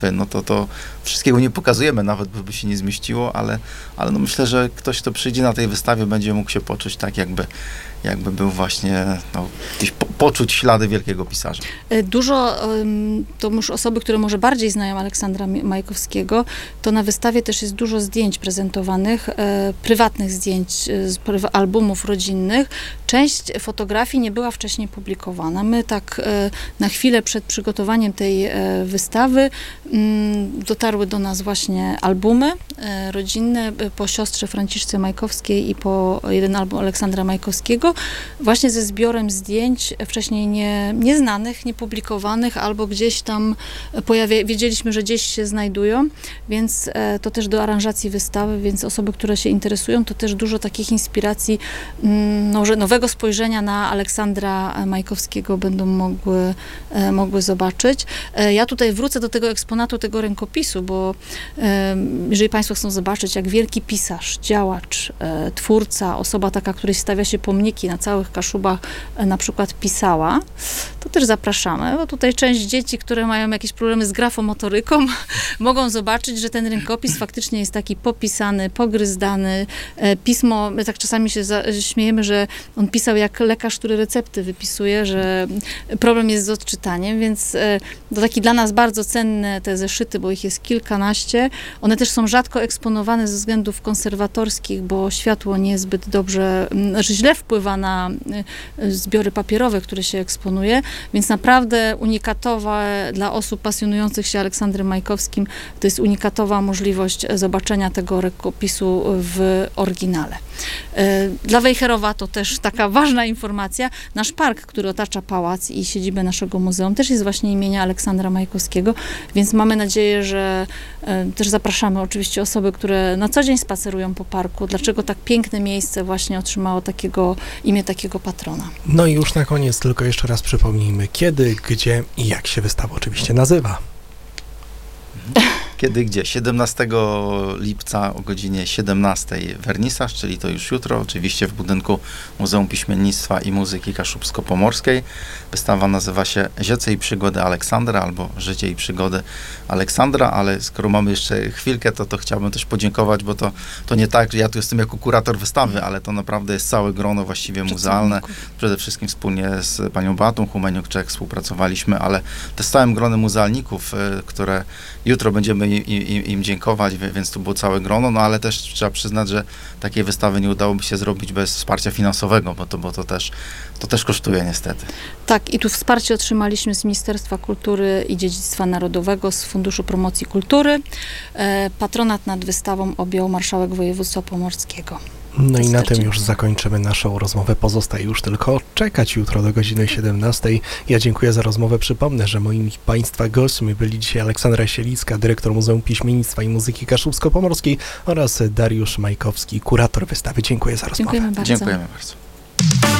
no to wszystkiego nie pokazujemy, nawet by się nie zmieściło, ale no myślę, że ktoś, kto przyjdzie na tej wystawie, będzie mógł się poczuć tak, jakby był właśnie, poczuć ślady wielkiego pisarza. Dużo, to już osoby, które może bardziej znają Aleksandra Majkowskiego, to na wystawie też jest dużo zdjęć prezentowanych, prywatnych zdjęć z albumów rodzinnych. Część fotografii nie była wcześniej publikowana. My tak na chwilę przed przygotowaniem tej wystawy dotarły do nas właśnie albumy rodzinne po siostrze Franciszce Majkowskiej i po jeden album Aleksandra Majkowskiego, właśnie ze zbiorem zdjęć wcześniej nieznanych, niepublikowanych, albo gdzieś tam wiedzieliśmy, że gdzieś się znajdują, więc to też do aranżacji wystawy, więc osoby, które się interesują, to też dużo takich inspiracji, nowego spojrzenia na Aleksandra Majkowskiego będą mogły zobaczyć. Ja tutaj wrócę do tego eksponatu, tego rękopisu, bo jeżeli Państwo chcą zobaczyć, jak wielki pisarz, działacz, twórca, osoba taka, której stawia się pomniki na całych Kaszubach, na przykład pisała, to też zapraszamy, bo tutaj część dzieci, które mają jakieś problemy z grafomotoryką, mogą zobaczyć, że ten rękopis faktycznie jest taki popisany, pogryzdany. Pismo, my tak czasami się śmiejemy, że on pisał jak lekarz, który recepty wypisuje, że problem jest z odczytaniem, więc to taki dla nas bardzo cenne te zeszyty, bo ich jest kilkanaście. One też są rzadko eksponowane ze względów konserwatorskich, bo światło niezbyt dobrze, źle wpływa na zbiory papierowe, które się eksponuje, więc naprawdę unikatowe dla osób pasjonujących się Aleksandrem Majkowskim, to jest unikatowa możliwość zobaczenia tego rękopisu w oryginale. Dla Wejherowa to też taka ważna informacja. Nasz park, który otacza pałac i siedzibę naszego muzeum, też jest właśnie imienia Aleksandra Majkowskiego, więc mamy nadzieję, że też zapraszamy oczywiście osoby, które na co dzień spacerują po parku. Dlaczego tak piękne miejsce właśnie otrzymało imię takiego patrona. No i już na koniec tylko jeszcze raz przypomnijmy, kiedy, gdzie i jak się wystawa oczywiście nazywa. Kiedy, gdzie? 17 lipca o godzinie 17 wernisaż, czyli to już jutro, oczywiście w budynku Muzeum Piśmiennictwa i Muzyki Kaszubsko-Pomorskiej. Wystawa nazywa się Życie i przygody Aleksandra, albo Życie i przygody Aleksandra, ale skoro mamy jeszcze chwilkę, to chciałbym też podziękować, bo to nie tak, że ja tu jestem jako kurator wystawy, ale to naprawdę jest całe grono właściwie muzealne. Przede wszystkim wspólnie z panią Beatą Humeniuk-Czech współpracowaliśmy, ale też z całym gronem muzealników, które jutro będziemy im dziękować, więc tu było całe grono, no ale też trzeba przyznać, że takiej wystawy nie udałoby się zrobić bez wsparcia finansowego, bo to też kosztuje niestety. Tak, i tu wsparcie otrzymaliśmy z Ministerstwa Kultury i Dziedzictwa Narodowego, z Funduszu Promocji Kultury. Patronat nad wystawą objął marszałek województwa pomorskiego. No i na tym już zakończymy naszą rozmowę. Pozostaje już tylko czekać jutro do godziny 17. Ja dziękuję za rozmowę. Przypomnę, że moimi Państwa gośćmi byli dzisiaj Aleksandra Sielicka, dyrektor Muzeum Piśmiennictwa i Muzyki Kaszubsko-Pomorskiej, oraz Dariusz Majkowski, kurator wystawy. Dziękuję za rozmowę. Dziękujemy bardzo. Dziękujemy bardzo.